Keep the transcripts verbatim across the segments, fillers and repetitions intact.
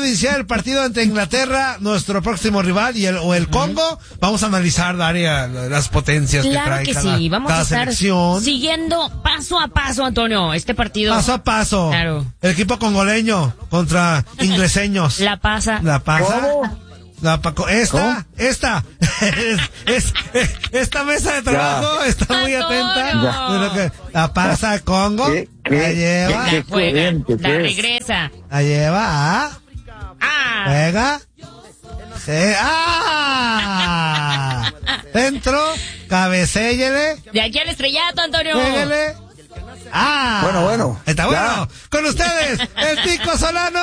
de iniciar el partido ante Inglaterra, nuestro próximo rival, y el, o el Congo, uh-huh. vamos a analizar, Daria, las potencias claro que trae que cada, sí. Vamos cada a estar selección. Siguiendo paso a paso, Antonio, este partido. Paso a paso. Claro. El equipo congoleño contra ingleseños. La pasa. La pasa. ¿Cómo? La Paco, esta, ¿Cómo? esta, es, es, es, esta mesa de trabajo ya. está muy Antonio. atenta. La pasa al Congo, ¿Qué, qué, la lleva, la juega, qué, la regresa. La lleva a, ah. juega, se, ah, dentro, cabecéllele. De aquí al estrellato, Antonio. Jueguele. Ah, bueno, bueno. Está bueno. Ya. Con ustedes, el Tico Solano.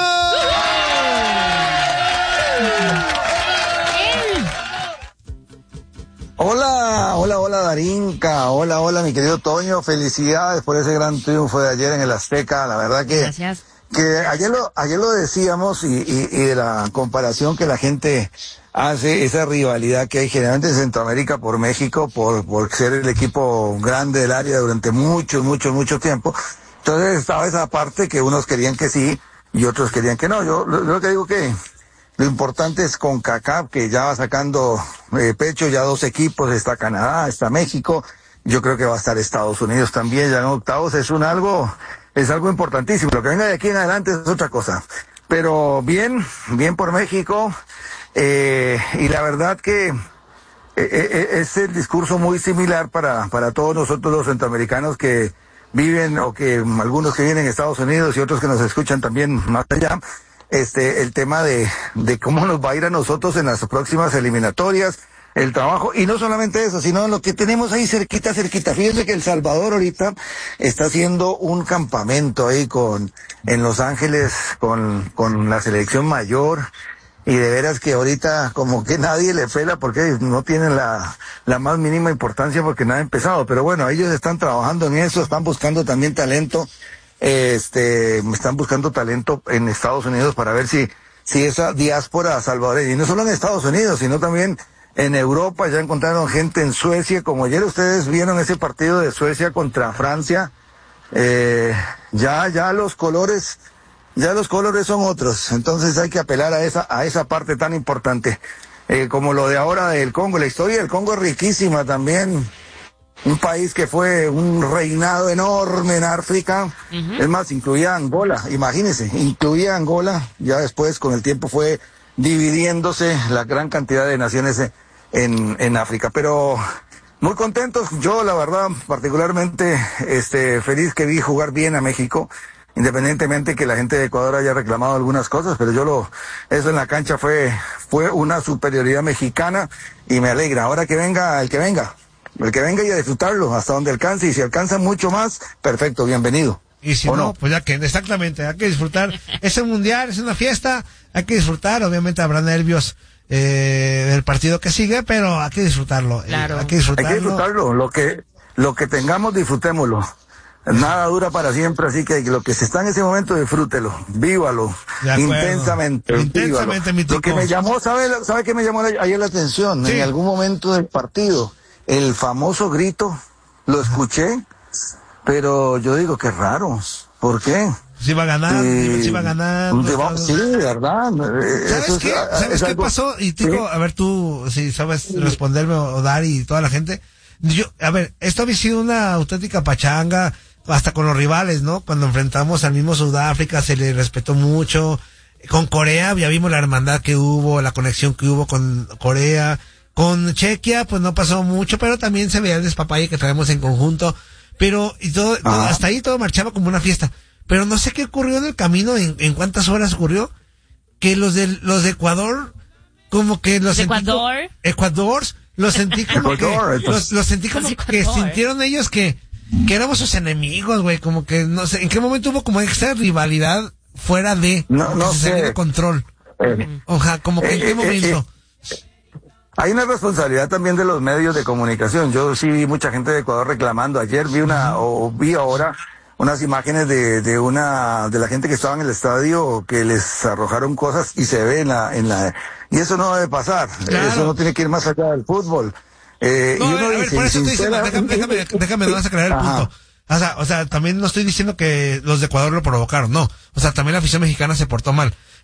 Hola, hola, hola Darinka, hola, hola mi querido Toño, felicidades por ese gran triunfo de ayer en el Azteca, la verdad que, Gracias. que ayer lo, ayer lo decíamos y, y, y de la comparación que la gente hace, esa rivalidad que hay generalmente en Centroamérica por México, por, por ser el equipo grande del área durante mucho, mucho, mucho tiempo, entonces estaba esa parte que unos querían que sí y otros querían que no, yo lo, lo que digo que lo importante es CONCACAF, que ya va sacando eh, pecho, ya dos equipos, está Canadá, está México, yo creo que va a estar Estados Unidos también, ya en octavos es un algo, es algo importantísimo, lo que venga de aquí en adelante es otra cosa, pero bien, bien por México, eh, y la verdad que eh, eh, es el discurso muy similar para, para todos nosotros los centroamericanos que viven, o que algunos que viven en Estados Unidos y otros que nos escuchan también más allá, este, el tema de, de cómo nos va a ir a nosotros en las próximas eliminatorias, el trabajo, y no solamente eso, sino lo que tenemos ahí cerquita, cerquita. Fíjense que El Salvador ahorita está haciendo un campamento ahí con, en Los Ángeles, con, con la selección mayor, y de veras que ahorita como que nadie le pela porque no tienen la, la más mínima importancia porque nada ha empezado, pero bueno, ellos están trabajando en eso, están buscando también talento. Este, están buscando talento en Estados Unidos para ver si, si esa diáspora salvadoreña, y no solo en Estados Unidos, sino también en Europa, ya encontraron gente en Suecia, como ayer ustedes vieron ese partido de Suecia contra Francia, eh, ya, ya los colores, ya los colores son otros, entonces hay que apelar a esa, a esa parte tan importante, eh, como lo de ahora del Congo. La historia del Congo es riquísima también. Un país que fue un reinado enorme en África, uh-huh. Es más, incluía Angola, imagínense, incluía Angola, ya después con el tiempo fue dividiéndose la gran cantidad de naciones en, en África, pero muy contentos, yo la verdad particularmente este feliz que vi jugar bien a México, independientemente que la gente de Ecuador haya reclamado algunas cosas, pero yo lo, eso en la cancha fue, fue una superioridad mexicana y me alegra, ahora que venga el que venga. El que venga y a disfrutarlo hasta donde alcance, y si alcanza mucho más, perfecto, bienvenido. Y si no, no, pues ya que, exactamente, hay que disfrutar. Es un mundial, es una fiesta, hay que disfrutar, obviamente habrá nervios eh, del partido que sigue, pero hay que disfrutarlo. Claro. Eh, hay que disfrutarlo. Hay que disfrutarlo, lo que, lo que tengamos, disfrutémoslo. Nada dura para siempre, así que lo que se está en ese momento, disfrútelo, vívalo, intensamente. Intensamente, mi tico. Lo que me llamó, ¿sabe, sabe qué me llamó ayer la atención? Sí. En algún momento del partido, el famoso grito, lo escuché, pero yo digo que raro, ¿por qué? Si va a ganar, eh, si va a ganar. Pues, sí, verdad. ¿Sabes Eso qué? es, ¿Sabes es qué algo... pasó? Y Tico, ¿sí? A ver tú, si sabes responderme o dar y toda la gente. Yo, a ver, esto había sido una auténtica pachanga, hasta con los rivales, ¿no? Cuando enfrentamos al mismo Sudáfrica se le respetó mucho. Con Corea ya vimos la hermandad que hubo, la conexión que hubo con Corea. Con Chequia, pues no pasó mucho, pero también se veía el despapalle que traemos en conjunto. Pero, y todo, todo hasta ahí todo marchaba como una fiesta. Pero no sé qué ocurrió en el camino, en, en cuántas horas ocurrió, que los de, los de Ecuador, como que los sentí Ecuador. Co- Ecuador, los sentí como que, los, los sentí como que sintieron ellos que, que éramos sus enemigos, güey, como que no sé, en qué momento hubo como esta rivalidad fuera de, no, no se sé. salió de control. Eh, Ojalá, como que en qué eh, momento. Eh, eh, Hay una responsabilidad también de los medios de comunicación. Yo sí vi mucha gente de Ecuador reclamando. Ayer vi una, o vi ahora, unas imágenes de, de una, de la gente que estaba en el estadio, que les arrojaron cosas y se ve en la, en la, y eso no debe pasar. Claro. Eso no tiene que ir más allá del fútbol. Eh, no, y uno a ver, dice, por eso te dicen, sincera... déjame, déjame, déjame, no vas a aclarar el Ajá. punto. O sea, o sea, también no estoy diciendo que los de Ecuador lo provocaron, no. O sea, también la afición mexicana se portó mal.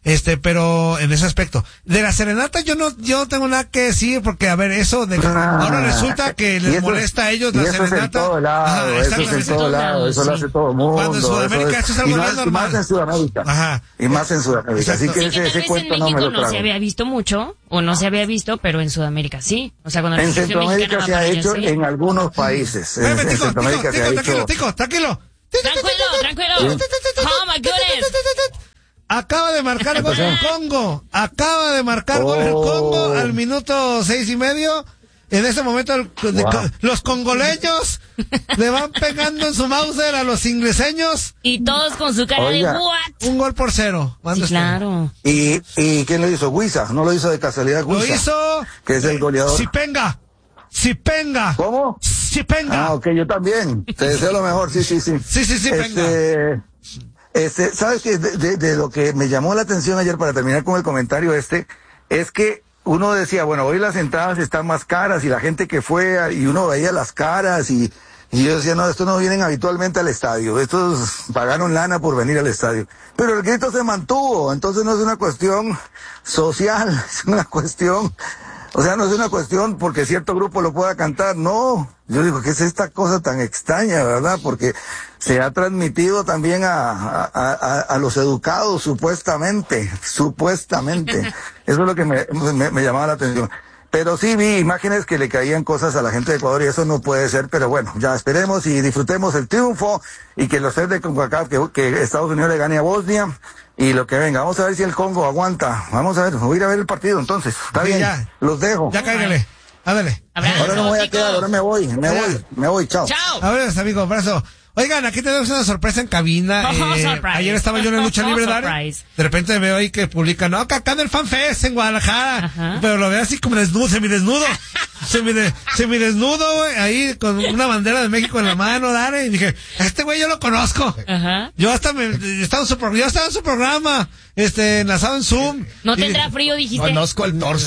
Este, pero en ese aspecto. De la serenata yo no, yo no tengo nada que decir porque, a ver, eso de, Ah, ahora resulta que les molesta a ellos y la eso serenata. es en todo lado, Ajá, eso es en exactamente. todo lado, eso lo sí. hace todo el mundo. Cuando en Sudamérica eso es- esto es algo y más más, y normal. más en Sudamérica. Ajá. Y más en Sudamérica. Así Exacto. que Sí, ese, que tal ese vez en cuento no me México lo no se trago. había visto mucho, o no se había visto, pero en Sudamérica sí. O sea, cuando la En selección Centroamérica mexicana se va ha para hecho allá, sí. en algunos países. En, Espérame, en tico, tico, Centroamérica se ha tico, tranquilo, hecho. tico, tranquilo. Tranquilo, tranquilo. Oh my goodness. Acaba de marcar gol el Congo. Acaba de marcar gol el Oh. Congo al minuto seis y medio. En ese momento el- de- Wow. los congoleños le van pegando en su Mauser a los ingleseños. Y todos con su cara Oiga. de what. Un gol por cero. Sí, Mande usted. claro. ¿Y, ¿Y quién lo hizo? Huiza. No lo hizo de casualidad Lo Huiza. hizo Que es el goleador. Sipenga. Sipenga. ¿Cómo? Sipenga. Ah, ok, yo también. Te deseo lo mejor, sí, sí, sí. Sí, sí, sí, venga. Este, este, ¿sabes qué? De, de, de lo que me llamó la atención ayer para terminar con el comentario este, es que uno decía, bueno, hoy las entradas están más caras y la gente que fue, y uno veía las caras y, y yo decía, no, estos no vienen habitualmente al estadio, estos pagaron lana por venir al estadio. Pero el grito se mantuvo, entonces no es una cuestión social, es una cuestión... O sea, no es una cuestión porque cierto grupo lo pueda cantar, no. Yo digo, ¿qué es esta cosa tan extraña, verdad? Porque se ha transmitido también a, a, a, a los educados, supuestamente, supuestamente. Eso es lo que me, me, me llamaba la atención. Pero sí vi imágenes que le caían cosas a la gente de Ecuador y eso no puede ser, pero bueno, ya esperemos y disfrutemos el triunfo y que los tres de CONCACAF, que, que Estados Unidos le gane a Bosnia y lo que venga. Vamos a ver si el Congo aguanta. Vamos a ver, voy a ir a ver el partido entonces. Está Ok, bien, ya. los dejo. Ya cáigale. Ándale. Abrazo, Ahora no me voy a Tico. quedar, ahora me voy, me voy, me voy, chao. Chao. A ver, amigo, abrazo. Oigan, aquí tenemos una sorpresa en cabina. Oh, Eh, surprise. ayer estaba yo en la lucha Oh, libre, Dani. surprise. De repente veo ahí que publican, no, que acá en el FanFest en Guadalajara. Ajá. Pero lo veo así como desnudo, semidesnudo. Semide, semidesnudo, güey, ahí con una bandera de México en la mano, Dani. Y dije, este güey yo lo conozco. Ajá. Yo hasta me, yo estaba en su, pro- yo estaba en su programa, este, enlazado en Zoom. No Y tendrá dije, frío, dijiste. Conozco el torso.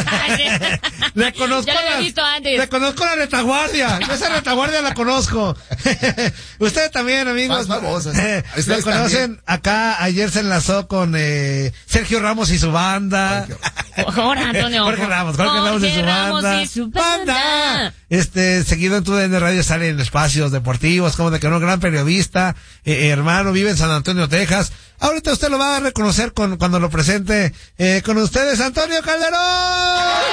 Le conozco Ya lo había la- visto antes. Le conozco la retaguardia. Yo esa retaguardia la conozco. Ustedes también, amigos. Más famosas. Eh, Ustedes lo conocen. también. Acá ayer se enlazó con eh, Sergio Ramos y su banda. Jorge Antonio. Jorge Ramos, Jorge Ramos y su Ramos banda. y su banda. Este, seguido en tu D N Radio sale en espacios deportivos, como de que un gran periodista, eh, hermano, vive en San Antonio, Texas. Ahorita usted lo va a reconocer con, cuando lo presente, eh, con ustedes, Antonio Calderón.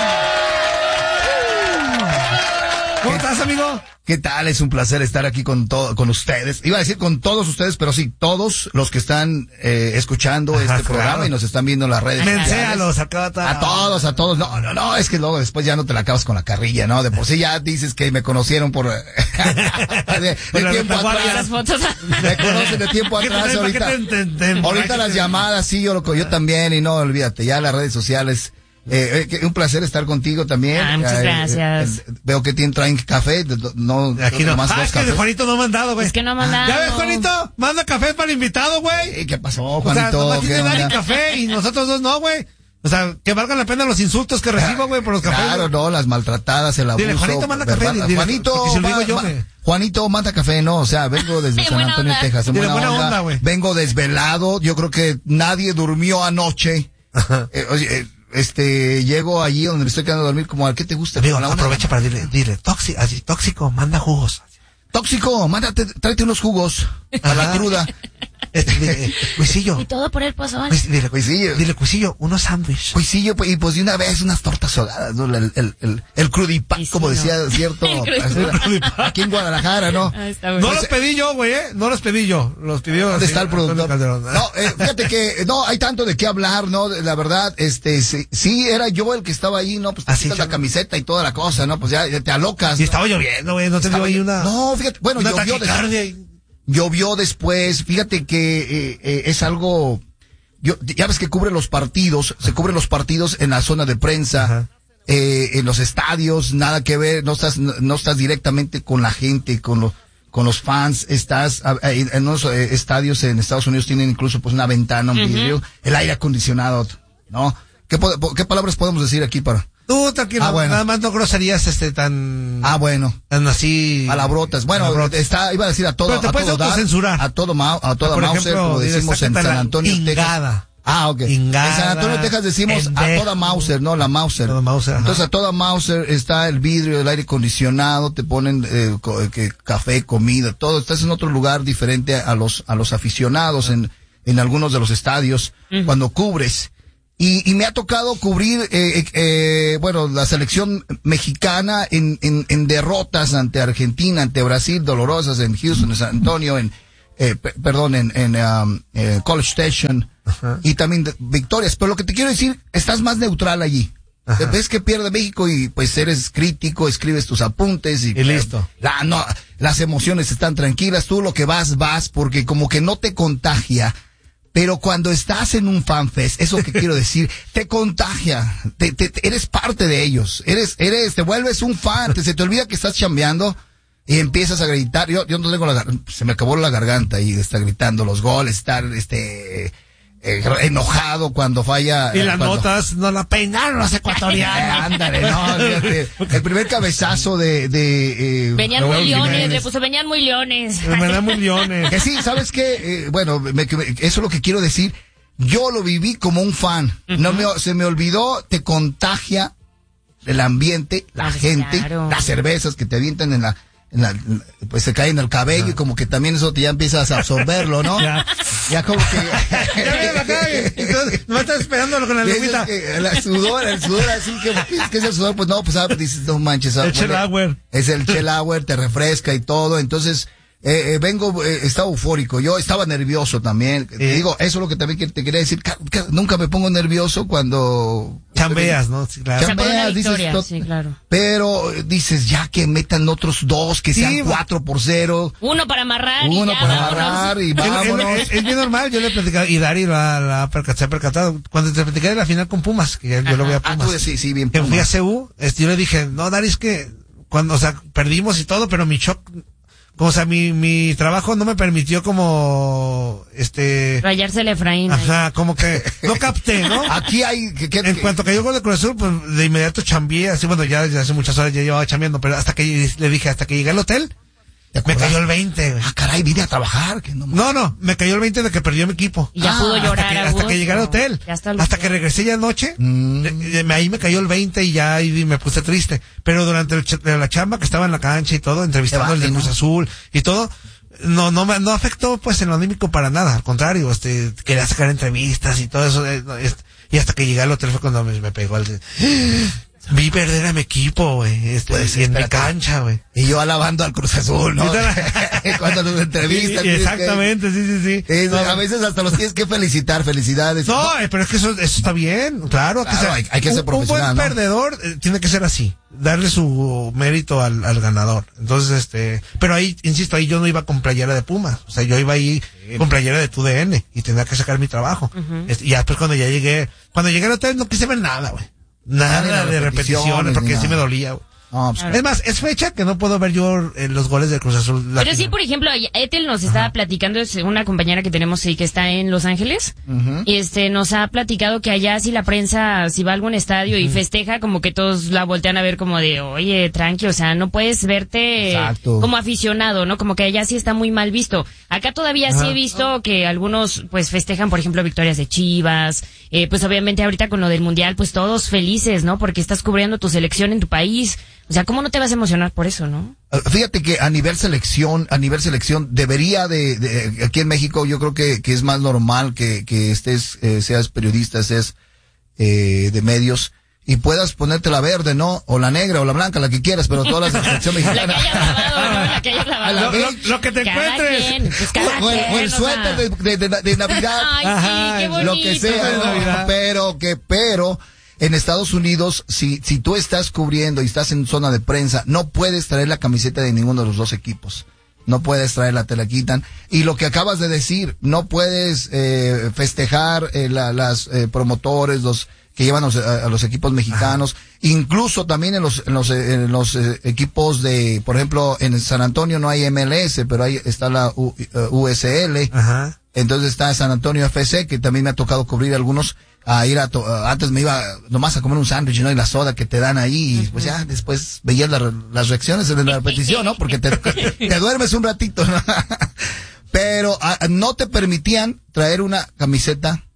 ¿Cómo estás, amigo? ¿Qué tal? Es un placer estar aquí con todo, con ustedes. Iba a decir con todos ustedes, pero sí, todos los que están eh, escuchando Ajá, este claro. programa y nos están viendo en las redes sociales. Menséalos, acá A todos, a todos. No, no, no, es que luego después ya no te la acabas con la carrilla, ¿no? De por sí ya dices que me conocieron por... de, de Por la tiempo retaguardia. atrás. Las fotos. Me conocen de tiempo ¿Qué atrás te- ahorita. qué te- te- te- Ahorita las llamadas, sí, yo, lo, yo también, y no, olvídate, ya las redes sociales. Eh, eh, que- un placer estar contigo también. Ah, muchas Eh, gracias. eh, veo que tienen, traen café, de- de- no, Aquí no. nomás Ah, dos es que cafés. Juanito no ha mandado, güey. Es que no ha mandado. ¿Ya ves, Juanito? Manda café para el invitado, güey. Eh, ¿Qué pasó, O sea, Juanito? nomás ¿Qué tiene Dani onda? café y nosotros dos no, güey. O sea, que valgan la pena los insultos que recibo, güey, por los cafés. Claro, güey. no, las maltratadas, el abuso. Dile, Juanito, manda café, ¿verdad? dile, Juanito, porque se lo digo ma- yo, ma- güey. Juanito, manda café, no, o sea, vengo desde En San buena Antonio, onda. Texas, en Dile, buena, buena onda, onda, güey. vengo desvelado, yo creo que nadie durmió anoche. Eh, oye, eh, este, llego allí donde me estoy quedando a dormir, como, ¿a qué te gusta? Amigo, A la una. aprovecha para dile, dile, tóxico, así, tóxico, manda jugos. Tóxico, mándate, tráete unos jugos para la Ajá. cruda. Este, dile, Cuisillo, Y todo por el pozón. Cuis- dile, Cuisillo. dile, Cuisillo, unos sándwiches. Cuisillo, pues, y pues de una vez unas tortas ahogadas, ¿no? El, el, el, el crudipac, Sí, sí, como no. decía cierto, El crudipac. aquí en Guadalajara, ¿no? Ah, está No bueno. los pedí yo, güey, eh. No los pedí yo. Los pidió. ¿Dónde sí, está el Antonio productor? Calderón. No, eh, fíjate que no hay tanto de qué hablar, ¿no? La verdad, este, sí, sí, era yo el que estaba ahí, ¿no? Pues te Así, quitas la chavo. camiseta y toda la cosa, ¿no? Pues ya, ya te alocas. Y ¿no? estaba lloviendo, güey. No te dio Estaba ahí yo- una. No, fíjate, bueno, una llovió, des- taquicardia y- llovió después, fíjate que eh, eh, es algo, yo, ya ves que cubre los partidos, se cubren los partidos en la zona de prensa, Ajá. eh, en los estadios, nada que ver, no estás, no, no estás directamente con la gente, con los, con los fans, estás a- a- en unos eh, estadios en Estados Unidos tienen incluso pues una ventana, un vidrio, el aire acondicionado, ¿no? ¿Qué, po- ¿Qué palabras podemos decir aquí para? Tú, tranquilo. Ah, bueno. Nada más no groserías, este, tan. Ah, bueno. Tan así. Palabrotas. Bueno, palabrotas. está, iba a decir a todo, Pero te a puedes todo dar, autocensurar. a todo Mau, a toda Por Mauser, ejemplo, como dile, decimos en sácate San la Antonio, Texas. ingada. Ah, ok. Ingada, en San Antonio, Texas decimos Endejo. a toda Mauser, ¿no? La Mauser. Toda Mauser, ajá. Entonces a toda Mauser está el vidrio, el aire acondicionado, te ponen eh, co- que café, comida, todo. Estás en otro lugar diferente a los a los aficionados en en algunos de los estadios uh-huh. cuando cubres. Y, y me ha tocado cubrir, eh, eh, bueno, la selección mexicana en, en, en derrotas ante Argentina, ante Brasil, dolorosas en Houston, en San Antonio, en, eh, p- perdón, en, en um, eh, College Station, ajá. y también de, victorias. Pero lo que te quiero decir, estás más neutral allí. Ajá. Ves que pierde México y pues eres crítico, escribes tus apuntes y, y listo. Eh, la, no, las emociones están tranquilas, tú lo que vas, vas, porque como que no te contagia. Pero cuando estás en un fanfest, eso que quiero decir, te contagia, te, te, te, eres parte de ellos, eres, eres, te vuelves un fan, te, se te olvida que estás chambeando y empiezas a gritar. Yo, yo no tengo la, se me acabó la garganta y está gritando los goles, estar, este, eh, enojado cuando falla. Y las cuando... notas no la peinaron los ecuatorianos. Ándale, no, fíjate, el primer cabezazo de, de, eh, venían muy leones, le puso, venían muy leones. Venían muy leones. Que sí, ¿sabes qué? Eh, bueno, me, me, eso es lo que quiero decir. Yo lo viví como un fan. Uh-huh. No me, se me olvidó, te contagia el ambiente, la ah, gente, claro. las cervezas que te avientan en la, en la, pues se caen en el cabello uh-huh. y como que también eso te ya empiezas a absorberlo, ¿no? ya. ya como que... ya viene la calle. Entonces, no estás esperándolo con la lengüita. El sudor, el sudor así que, ¿qué es el sudor? Pues no, pues ah, dices, no manches. Ah, el Chelauer. Es el Chelauer, te refresca y todo, entonces... Eh, eh, vengo, eh, estaba eufórico, yo estaba nervioso también, ¿Eh? te digo, eso es lo que también te quería decir, nunca me pongo nervioso cuando... Chambeas, ¿no? Sí, claro. Chambeas, dices, to- sí, claro. Pero dices, ya que metan otros dos, que sean sí, cuatro por cero. Uno para amarrar Uno y ya, para vámonos. amarrar y vámonos. Es, es, es bien normal, yo le he platicado, y Dari la, la perca, se ha percatado, cuando te platicé de la final con Pumas, que ya, yo lo voy a Pumas. Ah, tú, sí, sí, bien Pumas. Que fui a C U, este, yo le dije, no, Dari, es que, cuando, o sea, perdimos y todo, pero mi shock... O sea, mi, mi trabajo no me permitió como, este... Rayarse el Efraín. Ajá, ahí. Como que no capté, ¿no? Aquí hay... Que, que, en que... cuanto cayó el gol de Cruz Azul, pues de inmediato chambié, así, bueno, ya desde hace muchas horas ya llevaba chambeando, pero hasta que le dije, hasta que llegué al hotel, me cayó el veinte, güey. Ah, caray, vine a trabajar. Que no, no, no, me cayó el veinte de que perdió mi equipo. Y ya ah, pudo llorar hasta que, a hasta gusto. que llegué al hotel. Hasta día. que regresé ya anoche, mm. de, de, ahí me cayó el veinte y ya y me puse triste. Pero durante el, de la chamba que estaba en la cancha y todo, entrevistando al de Cruz Azul y todo, no, no me, no afectó pues en lo anímico para nada. Al contrario, este, quería sacar entrevistas y todo eso. Eh, este, y hasta que llegué al hotel fue cuando me, me pegó el... Vi perder a mi equipo, güey, este, pues, y en mi cancha, güey. Y yo alabando al Cruz Azul, ¿no? Cuando nos entrevistan. Sí, exactamente, que, sí, sí, sí. Es, no, a veces hasta los tienes que felicitar, felicidades. No, no. pero es que eso, eso está bien, claro. claro que sea, hay, hay que ser un, profesional, un buen ¿no? perdedor eh, tiene que ser así, darle su mérito al, al ganador. Entonces, este, pero ahí, insisto, ahí yo no iba con playera de Pumas, o sea, yo iba ahí sí. con playera de tu D N y tenía que sacar mi trabajo. Uh-huh. Este, y ya después cuando ya llegué, cuando llegué al hotel no quise ver nada, güey. Nada, nada de, de repeticiones, repeticiones porque sí me dolía, güey. No, pues, es más, es fecha que no puedo ver yo eh, los goles de Cruz Azul. Pero final. Sí, por ejemplo, Ethel nos estaba Ajá. platicando, es una compañera que tenemos ahí que está en Los Ángeles, uh-huh. y este nos ha platicado que allá si la prensa, si va a algún estadio uh-huh. y festeja, como que todos la voltean a ver como de, oye, tranqui, o sea, no puedes verte Exacto. como aficionado, ¿no? Como que allá sí está muy mal visto. Acá todavía Ajá. sí he visto que algunos pues festejan, por ejemplo, victorias de Chivas, eh, pues obviamente ahorita con lo del Mundial, pues todos felices, ¿no? Porque estás cubriendo tu selección en tu país. O sea, ¿cómo no te vas a emocionar por eso, no? Fíjate que a nivel selección, a nivel selección, debería de, de aquí en México yo creo que, que es más normal que, que estés, eh, seas periodista, seas eh, de medios y puedas ponerte la verde, ¿no? O la negra o la blanca, la que quieras, pero todas las selección mexicana. La que hayas lavado, ¿no? La que hayas lavado. Lo, lo, lo que te cada encuentres. Quien, pues cada o, el, quien, o el suéter o sea. de, de, de, de Navidad. Ay, sí, qué bonito. Lo que sea, ¿no? Pero que, pero... En Estados Unidos, si, si tú estás cubriendo y estás en zona de prensa, no puedes traer la camiseta de ninguno de los dos equipos. No puedes traerla, te la quitan. Y lo que acabas de decir, no puedes eh, festejar eh, la, las eh, promotores, los que llevan los, a, a los equipos mexicanos. Ajá. Incluso también en los, en los, en los eh, equipos de, por ejemplo, en San Antonio no hay M L S, pero ahí está la U, uh, U S L. Ajá. Entonces está San Antonio F C, que también me ha tocado cubrir algunos. A ir a to- antes me iba nomás a comer un sándwich, ¿no? Y la soda que te dan ahí, y pues ya después veías la, las reacciones en la repetición, ¿no? Porque te, te duermes un ratito, ¿no? Pero a, no te permitían traer una camiseta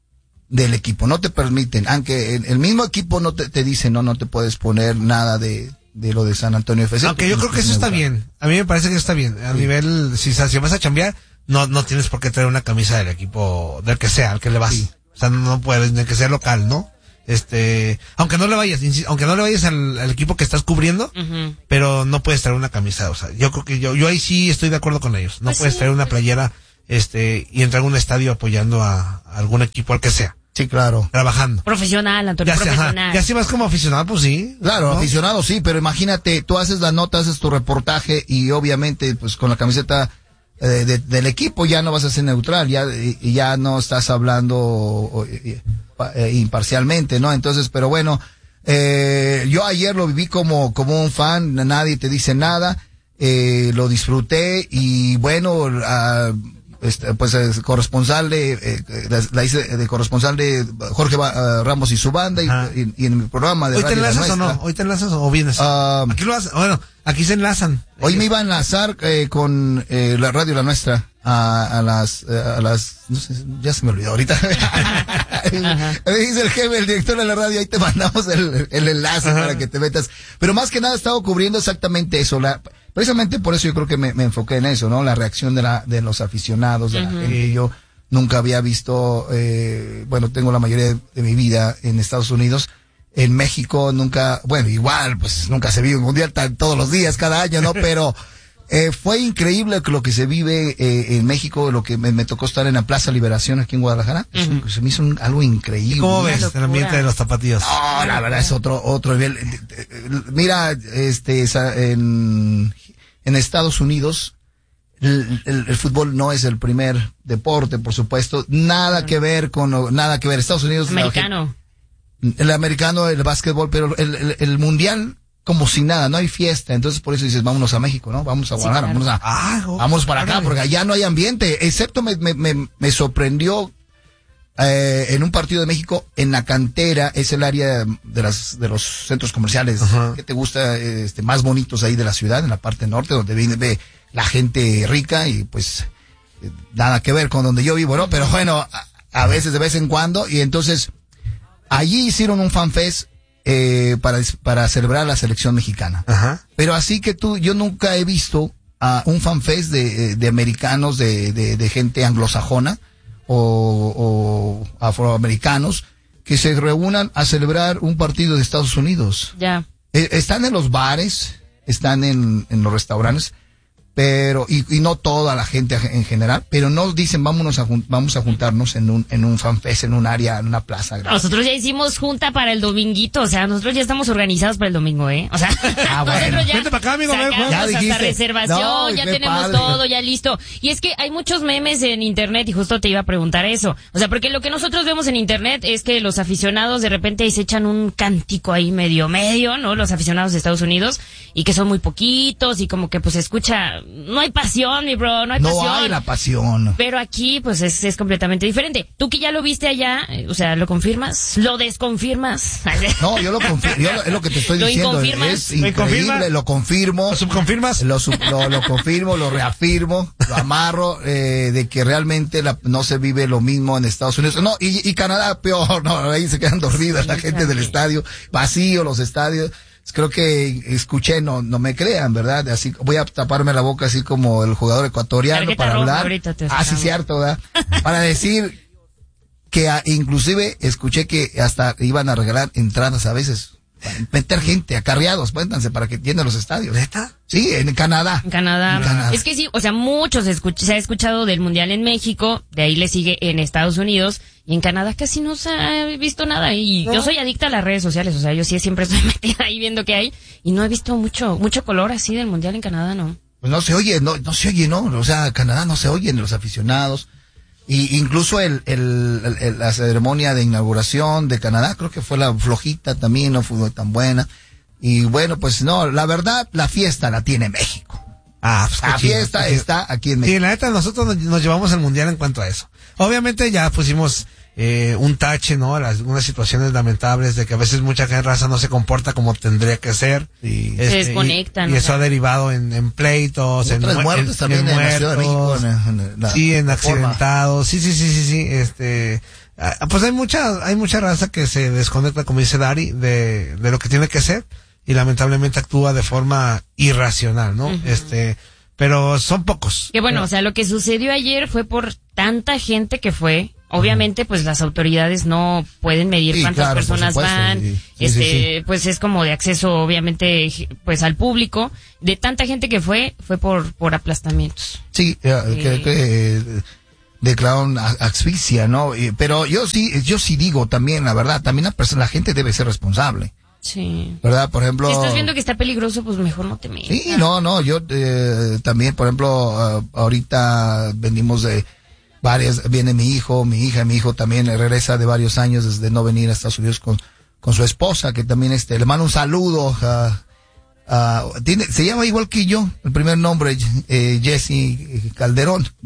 del equipo, no te permiten, aunque el, el mismo equipo no te, te dice, no, no te puedes poner nada de, de lo de San Antonio F C. Aunque yo creo que eso está bien, a mí me parece que eso está bien, a sí. nivel, si, si vas a chambear, no, no tienes por qué traer una camisa del equipo, del que sea, al que le vas, sí. o sea, no puedes, ni que sea local, ¿no? Este, aunque no le vayas, aunque no le vayas al, al equipo que estás cubriendo, uh-huh. pero no puedes traer una camisa, o sea, yo creo que yo, yo ahí sí estoy de acuerdo con ellos, no pues puedes sí. traer una playera, este, y entrar a un estadio apoyando a, a algún equipo, al que sea. Sí, claro. Trabajando. Profesional, Antonio, ya profesional. Ajá, ya si vas como aficionado, pues sí. Claro, ¿no? Aficionado sí, pero imagínate, tú haces la nota, haces tu reportaje y obviamente, pues con la camiseta eh, de, del equipo ya no vas a ser neutral, ya, y, ya no estás hablando o, eh, eh, imparcialmente, ¿no? Entonces, pero bueno, eh, yo ayer lo viví como, como un fan, nadie te dice nada, eh, lo disfruté y bueno, uh, Este, pues es corresponsal de, eh, la, la hice de corresponsal de Jorge uh, Ramos y su banda y, y, y en mi programa de ¿Hoy radio te enlazas o no? ¿Hoy te enlazas o vienes? Uh, aquí lo hacen, bueno, aquí se enlazan. Hoy me iba a enlazar eh, con eh, la radio La Nuestra a, a las, a las, no sé, ya se me olvidó ahorita. Me dice el jefe, el director de la radio, ahí te mandamos el, el enlace Ajá. para que te metas. Pero más que nada he estado cubriendo exactamente eso, la, precisamente por eso yo creo que me, me enfoqué en eso, ¿no? La reacción de la, de los aficionados, de uh-huh. la gente. Yo nunca había visto, eh, bueno, tengo la mayoría de, de mi vida en Estados Unidos. En México nunca, bueno, igual, pues nunca se vive un mundial tan, todos los días, cada año, ¿no? Pero, eh, fue increíble lo que se vive, eh, en México, lo que me, me tocó estar en la Plaza Liberación aquí en Guadalajara. Uh-huh. Se me hizo un, algo increíble. ¿Cómo ves el ambiente de los tapatíos? No, la verdad es otro, otro nivel. Mira, este, en, en Estados Unidos, el, el, el fútbol no es el primer deporte, por supuesto. Nada uh-huh. que ver con, nada que ver. Estados Unidos. Americano. El americano, el básquetbol, pero el, el, el mundial, como si nada, no hay fiesta. Entonces por eso dices, vámonos a México, ¿no? Vamos a Guadalajara, sí, claro. vamos a, ah, oh, vamos para acá, porque allá no hay ambiente. Excepto me, me, me, me sorprendió, eh, en un partido de México, en la cantera, es el área de las, de los centros comerciales, uh-huh. que te gusta, este, más bonitos ahí de la ciudad, en la parte norte, donde viene, ve la gente rica y pues, eh, nada que ver con donde yo vivo, ¿no? Pero bueno, a, a veces, de vez en cuando, y entonces, allí hicieron un fanfest eh, para para celebrar la selección mexicana. Ajá. Pero así que tú, yo nunca he visto a uh, un fanfest de, de americanos, de, de, de gente anglosajona o, o afroamericanos que se reúnan a celebrar un partido de Estados Unidos. Ya. Eh, están en los bares, están en, en los restaurantes, pero y, y no toda la gente en general, pero no dicen vámonos a vamos a juntarnos en un en un fanfest, en un área, en una plaza grande. Nosotros ya hicimos junta para el dominguito, o sea, nosotros ya estamos organizados para el domingo, ¿eh? O sea, ah, bueno. nosotros ya vente para acá, amigo, sacamos ya hasta dijiste. reservación, no, ya tenemos padre. Todo ya listo. Y es que hay muchos memes en internet y justo te iba a preguntar eso. O sea, porque lo que nosotros vemos en internet es que los aficionados de repente se echan un cántico ahí medio medio, ¿no? Los aficionados de Estados Unidos y que son muy poquitos y como que pues se escucha, no hay pasión, mi bro, no hay no pasión. No hay la pasión. Pero aquí, pues, es, es completamente diferente. Tú que ya lo viste allá, eh, o sea, ¿lo confirmas? ¿Lo desconfirmas? No, yo lo confirmo, yo lo, es lo que te estoy ¿Lo diciendo. Es increíble, lo confirmo. ¿Lo subconfirmas? Lo, sub, lo, lo confirmo, lo reafirmo, lo amarro, eh, de que realmente la, no se vive lo mismo en Estados Unidos. No, y, y Canadá peor, no, ahí se quedan dormidas la gente del estadio, vacío los estadios. Creo que escuché, no no me crean, ¿verdad? Así voy a taparme la boca así como el jugador ecuatoriano para hablar. Ah, sí, cierto, ¿verdad? Para decir que a, inclusive escuché que hasta iban a regalar entradas a veces. Para meter gente, acarreados, cuéntanse, para que llenen los estadios. ¿Neta? Sí, en Canadá. En Canadá. En Canadá. Es que sí, o sea, muchos escuch- se ha escuchado del Mundial en México, de ahí le sigue en Estados Unidos, y en Canadá casi no se ha visto nada. Y no. Yo soy adicta a las redes sociales, o sea, yo sí siempre estoy metida ahí viendo qué hay, y no he visto mucho mucho color así del Mundial en Canadá, ¿no? Pues no se oye, no, no se oye, ¿no? O sea, Canadá no se oyen los aficionados. Y incluso el, el, el, el, la ceremonia de inauguración de Canadá, creo que fue la flojita también, no fue tan buena. Y bueno, pues no, la verdad, la fiesta la tiene México. Ah, pues la chido, fiesta está aquí en México. Sí, la neta, nosotros nos, nos llevamos el mundial en cuanto a eso. Obviamente ya pusimos eh, un tache, ¿no? Las, unas situaciones lamentables de que a veces mucha gente raza no se comporta como tendría que ser. Sí. Este, se desconectan. Y, y eso ha derivado en, en pleitos, en, otras muertes en, también en, en muertos, la Ciudad de México. En, en la, sí, en la accidentados. Sí, sí, sí, sí, sí. Este, ah, pues hay mucha, hay mucha raza que se desconecta, como dice Dari, de, de lo que tiene que ser y lamentablemente actúa de forma irracional, ¿no? Uh-huh. Este, pero son pocos. Que bueno, pero, o sea, lo que sucedió ayer fue por tanta gente que fue. Obviamente, pues las autoridades no pueden medir sí, cuántas claro, personas van, sí, sí, este, sí, sí. pues es como de acceso, obviamente, pues al público. De tanta gente que fue, fue por por aplastamientos. Sí, eh, que, que eh, declararon asfixia, ¿no? Y, pero yo sí, yo sí digo también, la verdad, también la persona, la gente debe ser responsable. Sí. ¿Verdad? Por ejemplo. Si estás viendo que está peligroso, pues mejor no te metas. Sí, no, no, yo eh, también, por ejemplo, uh, ahorita venimos de varias, viene mi hijo, mi hija, mi hijo también regresa de varios años desde no venir a Estados Unidos con, con su esposa, que también este, le mando un saludo, uh, uh, tiene, se llama igual que yo, el primer nombre, eh, Jesse Calderón.